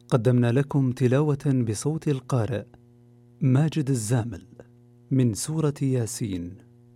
قدمنا لكم تلاوة بصوت القارئ ماجد الزامل من سورة ياسين.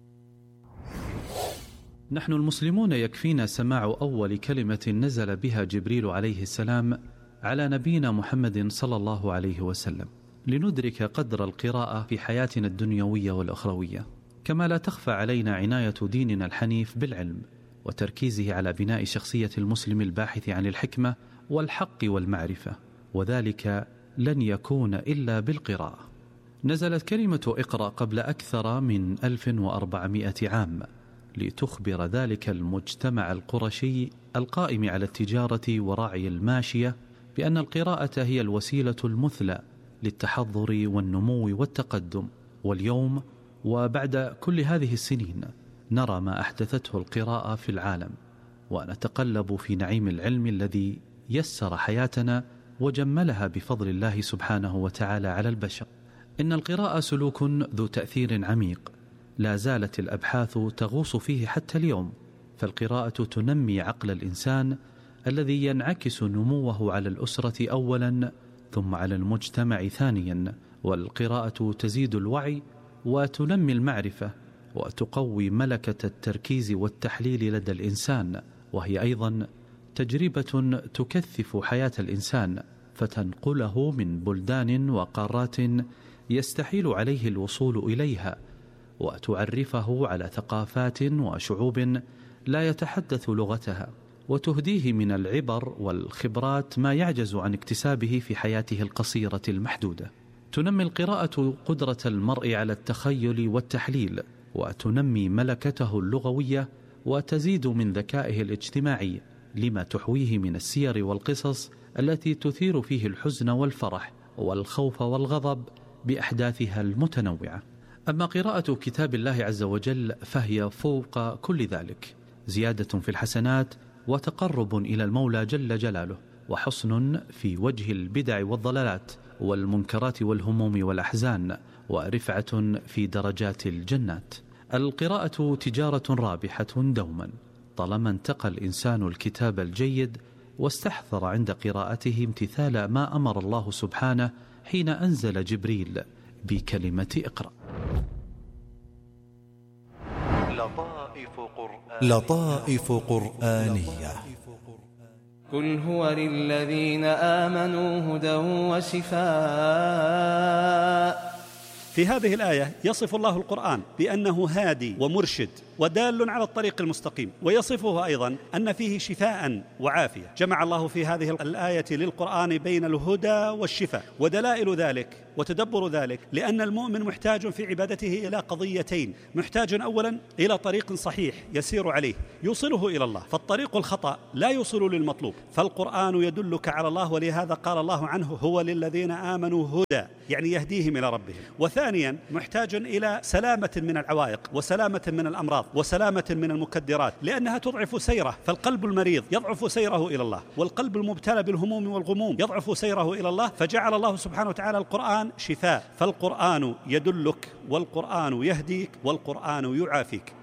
نحن المسلمون يكفينا سماع أول كلمة نزل بها جبريل عليه السلام على نبينا محمد صلى الله عليه وسلم لندرك قدر القراءة في حياتنا الدنيوية والأخروية، كما لا تخفى علينا عناية ديننا الحنيف بالعلم وتركيزه على بناء شخصية المسلم الباحث عن الحكمة والحق والمعرفة، وذلك لن يكون إلا بالقراءة. نزلت كلمة اقرأ قبل أكثر من 1400 عام لتخبر ذلك المجتمع القرشي القائم على التجارة ورعي الماشية بأن القراءة هي الوسيلة المثلى للتحضر والنمو والتقدم. واليوم وبعد كل هذه السنين نرى ما أحدثته القراءة في العالم، ونتقلب في نعيم العلم الذي يسر حياتنا وجملها بفضل الله سبحانه وتعالى على البشر. إن القراءة سلوك ذو تأثير عميق لا زالت الأبحاث تغوص فيه حتى اليوم، فالقراءة تنمي عقل الإنسان الذي ينعكس نموه على الأسرة أولا ثم على المجتمع ثانيا، والقراءة تزيد الوعي وتنمي المعرفة وتقوي ملكة التركيز والتحليل لدى الإنسان، وهي أيضا تجربة تكثف حياة الإنسان فتنقله من بلدان وقارات يستحيل عليه الوصول إليها، وتعرفه على ثقافات وشعوب لا يتحدث لغتها، وتهديه من العبر والخبرات ما يعجز عن اكتسابه في حياته القصيرة المحدودة. تنمي القراءة قدرة المرء على التخيل والتحليل، وتنمي ملكته اللغوية، وتزيد من ذكائه الاجتماعي لما تحويه من السير والقصص التي تثير فيه الحزن والفرح والخوف والغضب بأحداثها المتنوعة. أما قراءة كتاب الله عز وجل فهي فوق كل ذلك زيادة في الحسنات وتقرب إلى المولى جل جلاله، وحصن في وجه البدع والضلالات والمنكرات والهموم والأحزان، ورفعة في درجات الجنات. القراءة تجارة رابحة دوما طالما انتقى الإنسان الكتاب الجيد واستحضر عند قراءته امتثال ما أمر الله سبحانه حين أنزل جبريل بكلمة اقرأ. لطائف قرآنية. قل هو للذين آمنوا هدى وشفاء. في هذه الآية يصف الله القرآن بأنه هادي ومرشد ودال على الطريق المستقيم، ويصفه أيضا أن فيه شفاء وعافية. جمع الله في هذه الآية للقرآن بين الهدى والشفاء، ودلائل ذلك وتدبر ذلك لأن المؤمن محتاج في عبادته إلى قضيتين: محتاج أولا إلى طريق صحيح يسير عليه يوصله إلى الله، فالطريق الخطأ لا يوصل للمطلوب، فالقرآن يدلك على الله، ولهذا قال الله عنه هو للذين آمنوا هدى، يعني يهديهم إلى ربهم. وثانيا محتاج إلى سلامة من العوائق وسلامة من الأمراض وسلامة من المكدرات، لأنها تضعف سيره، فالقلب المريض يضعف سيره إلى الله، والقلب المبتلى بالهموم والغموم يضعف سيره إلى الله، فجعل الله سبحانه وتعالى القرآن شفاء. فالقرآن يدلك والقرآن يهديك والقرآن يعافيك.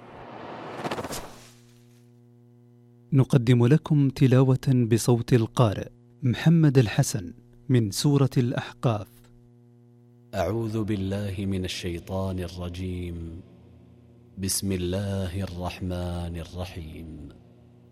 نقدم لكم تلاوة بصوت القارئ محمد الحسن من سورة الأحقاف. أعوذ بالله من الشيطان الرجيم. بسم الله الرحمن الرحيم.